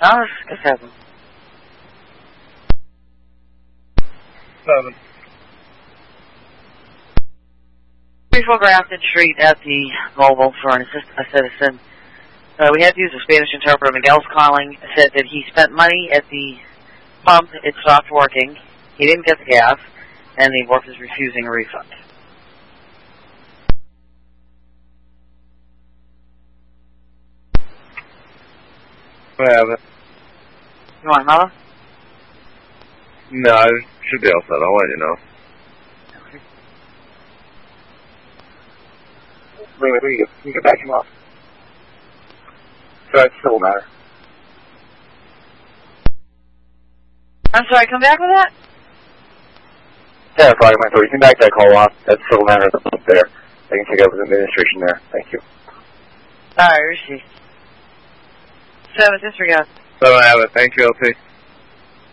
Just have them. 7. 34 Grafton Street at the mobile for a citizen. We had to use a Spanish interpreter. Miguel's calling, said that he spent money at the pump. It stopped working. He didn't get the gas, and the worker's refusing a refund. I have it. You want another? No, I should be all set. I'll let you know. Wait, you can back him off. So it's civil matter. I'm sorry, come back with that? Yeah, probably my authority. You can back that call off. That's civil matter there. I can take over the administration there. Thank you. Alright, receive. 7, disregard. 7, I have it. Thank you, LT.